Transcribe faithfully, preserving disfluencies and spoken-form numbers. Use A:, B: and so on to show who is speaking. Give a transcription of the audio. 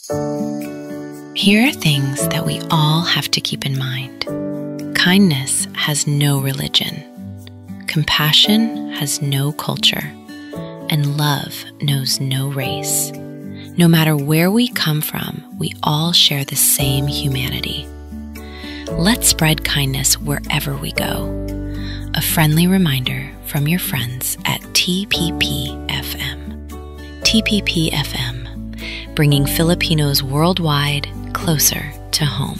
A: Here are things that we all have to keep in mind. Kindness has no religion. Compassion has no culture. And love knows no race. No matter where we come from, we all share the same humanity. Let's spread kindness wherever we go. A friendly reminder from your friends at T P P F M. T P P F M, bringing Filipinos worldwide closer to home.